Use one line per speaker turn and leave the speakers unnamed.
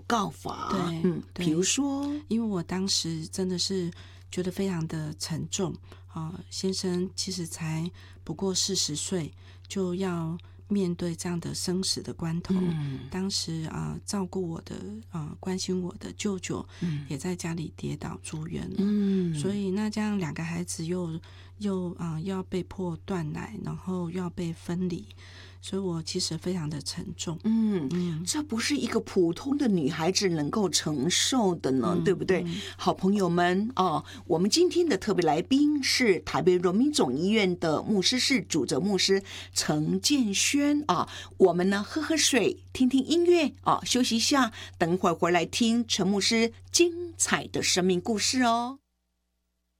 告法。
对，
比如说，
因为我当时真的是觉得非常的沉重啊，先生其实才不过40岁，就要面对这样的生死的关头。当时照顾我的关心我的舅舅，也在家里跌倒住院了。所以那这样2个孩子又要被迫断奶，然后又要被分离，所以我其实非常的沉重。
这不是一个普通的女孩子能够承受的呢，对不对？好朋友们我们今天的特别来宾是台北荣民总医院的牧师室主责牧师陈建轩我们呢喝喝水，听听音乐休息一下，等会儿回来听陈牧师精彩的生命故事哦。